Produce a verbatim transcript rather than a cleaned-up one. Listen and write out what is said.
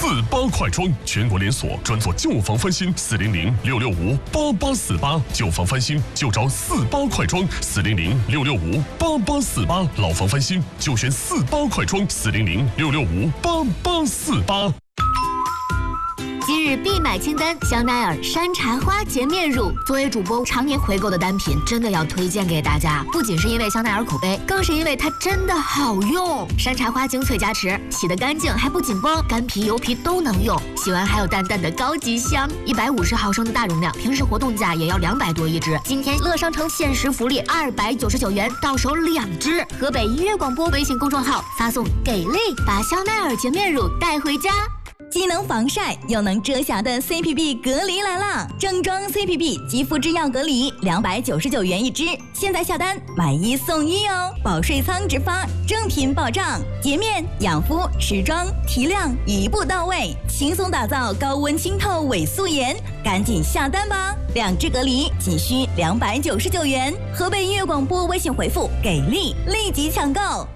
八快装，全国连锁，专做旧房翻新。四零零六六五八八四八，旧房翻新就找四八快装。四零零六六五八八四八，老房翻新就选四八快装。四零零六六五八八四八。 今日必买清单：香奈儿山茶花洁面乳。作为主播常年回购的单品，真的要推荐给大家。不仅是因为香奈儿口碑，更是因为它真的好用。山茶花精粹加持，洗得干净还不紧绷，干皮油皮都能用。洗完还有淡淡的高级香。一百五十毫升的大容量，平时活动价也要两百多一支。今天乐商城限时福利，二百九十九元到手两支。河北音乐广播微信公众号发送“给力”，把香奈儿洁面乳带回家。 既能防晒又能遮瑕的 C P B 隔离来啦！正装 C P B 肌肤之钥隔离，两百九十九元一支，现在下单买一送一哦！保税仓直发，正品保障，洁面、养肤、持妆、提亮一步到位，轻松打造高温清透伪素颜，赶紧下单吧！两支隔离仅需两百九十九元，河北音乐广播微信回复“给力”立即抢购。